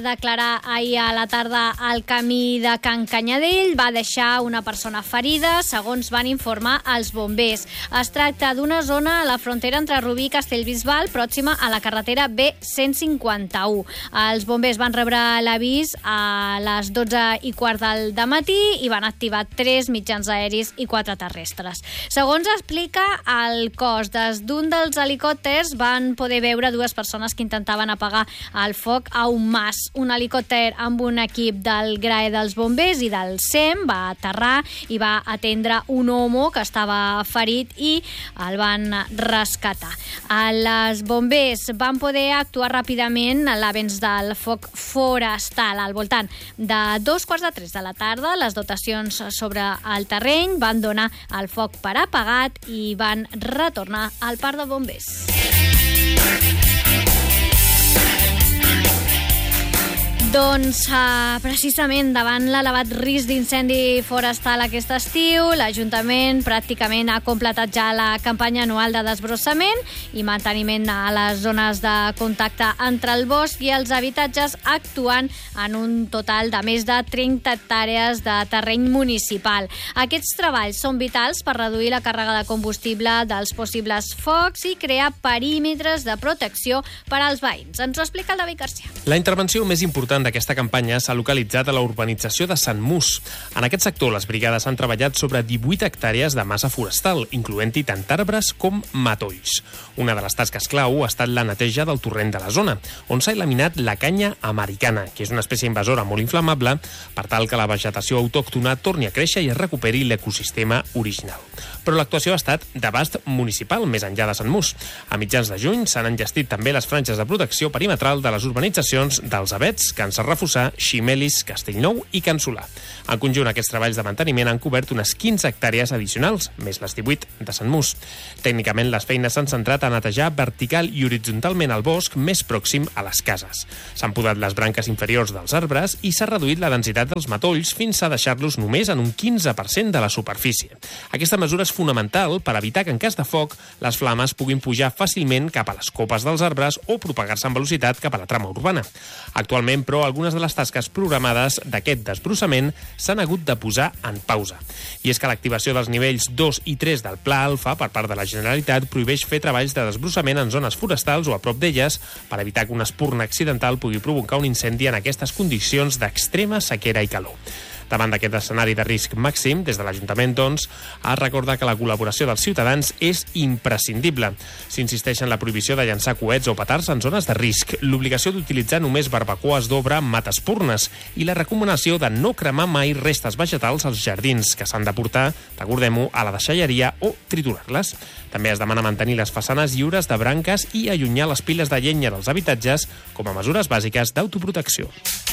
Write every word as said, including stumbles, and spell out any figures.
declarar ahir a la tarda al camí de Can Canyadell, va deixar una persona ferida, segons van informar els bombers. Es tracta d'una zona a la frontera entre Rubí i Castellbisbal, pròxima a la carretera B cent cinquanta-u. Els bombers van rebre l'avís a les dotze i quart del dematí i van activar tres mitjans aeris i quatre terrestres. Segons explica el cos, des d'un dels helicòpters van poder veure dues persones que intentaven apagar el foc a un mas. Un helicòpter amb un equip del G R A E dels bombers i del S E M va aterrar i va atendre un home que estava ferit i el van rescatar. Els bombers van poder actuar ràpidament a l'avenç del foc forestal. Al voltant de dos quarts de tres de la tarda, les dotacions sobre el terreny van donar el foc per apagat i van retornar al parc de bombers. Doncs uh, precisament davant l'elevat risc d'incendi forestal aquest estiu, l'Ajuntament pràcticament ha completat ja la campanya anual de desbrossament i manteniment a les zones de contacte entre el bosc i els habitatges, actuant en un total de més de trenta hectàrees de terreny municipal. Aquests treballs són vitals per reduir la càrrega de combustible dels possibles focs i crear perímetres de protecció per als veïns. Ens ho explica el David Garcia. La intervenció més important d'aquesta campanya s'ha localitzat a la urbanització de Sant Mus. En aquest sector, les brigades han treballat sobre divuit hectàrees de massa forestal, incloent-hi tant arbres com matolls. Una de les tasques clau ha estat la neteja del torrent de la zona, on s'ha eliminat la canya americana, que és una espècie invasora molt inflamable, per tal que la vegetació autòctona torni a créixer i es recuperi l'ecosistema original. Però l'actuació ha estat d'abast municipal, més enllà de Sant Mus. A mitjans de juny s'han enllestit també les franges de protecció perimetral de les urbanitzacions dels Avets, Can Sarrafusà, Ximelis, Castellnou i Can Solà. En conjunt, aquests treballs de manteniment han cobert unes quinze hectàrees addicionals, més les divuit de Sant Mus. Tècnicament, les feines s'han centrat a netejar vertical i horitzontalment el bosc més pròxim a les cases. S'han podat les branques inferiors dels arbres i s'ha reduït la densitat dels matolls fins a deixar-los només en un quinze per cent de la superfície. Aquesta mesura és fonamental per evitar que, en cas de foc, les flames puguin pujar fàcilment cap a les copes dels arbres o propagar-se amb velocitat cap a la trama urbana. Actualment, però, algunes de les tasques programades d'aquest desbrossament s'han hagut de posar en pausa. I és que l'activació dels nivells dos i tres del Pla Alfa per part de la Generalitat prohibeix fer treballs de desbrossament en zones forestals o a prop d'elles per evitar que una espurna accidental pugui provocar un incendi en aquestes condicions d'extrema sequera i calor. Davant d'aquest escenari de risc màxim, des de l'Ajuntament, doncs, ha recordat que la col·laboració dels ciutadans és imprescindible. S'insisteix en la prohibició de llançar coets o petards en zones de risc, l'obligació d'utilitzar només barbacoes d'obra amb matespurnes i la recomanació de no cremar mai restes vegetals als jardins, que s'han de portar, recordem-ho, a la deixalleria o triturar-les. També es demana mantenir les façanes lliures de branques i allunyar les piles de llenya dels habitatges com a mesures bàsiques d'autoprotecció.